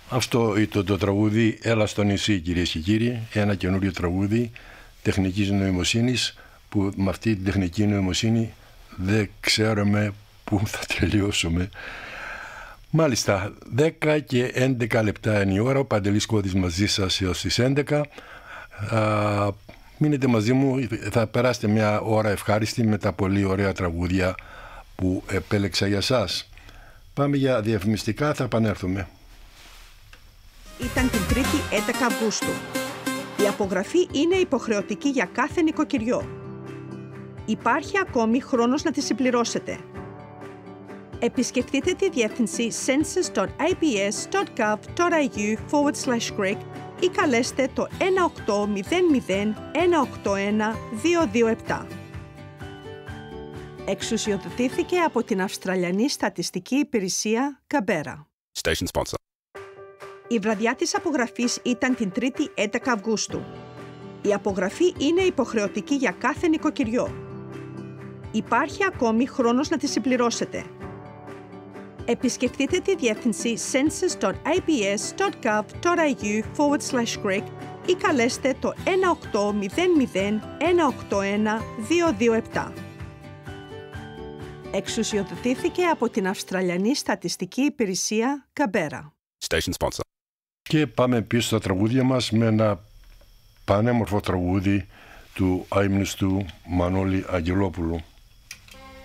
Αυτό ήταν το τραγούδι «Έλα στο νησί», κυρίες και κύριοι, ένα καινούριο τραγούδι τεχνικής νοημοσύνης που με αυτή την τεχνική νοημοσύνη δεν ξέρουμε πού θα τελειώσουμε. Μάλιστα, 10 και 11 λεπτά είναι η ώρα, ο Παντελής Κώδης μαζί σας έως τις 11. Μείνετε μαζί μου, θα περάσετε μια ώρα ευχάριστη με τα πολύ ωραία τραγούδια που επέλεξα για σας. Πάμε για διαφημιστικά, θα επανέλθουμε. Ήταν την 3η 11 Αυγούστου. Η απογραφή είναι υποχρεωτική για κάθε νοικοκυριό. Υπάρχει ακόμη χρόνος να τη συμπληρώσετε. Επισκεφτείτε τη διεύθυνση census.abs.gov.au/greek ή καλέστε το 1800 181 227. Εξουσιοδοτήθηκε από την Αυστραλιανή Στατιστική Υπηρεσία Καμπέρα. Station sponsor. Η βραδιά της απογραφής ήταν την 3η 11 Αυγούστου. Η απογραφή είναι υποχρεωτική για κάθε νοικοκυριό. Υπάρχει ακόμη χρόνος να τη συμπληρώσετε. Επισκεφτείτε τη διεύθυνση census.abs.gov.au/greek ή καλέστε το 1800 181 227. Εξουσιοδοτήθηκε από την Αυστραλιανή Στατιστική Υπηρεσία Καμπέρα. Station sponsor. Και πάμε πίσω στα τραγούδια μας με ένα πανέμορφο τραγούδι του αείμνηστου Μανώλη Αγγελόπουλου.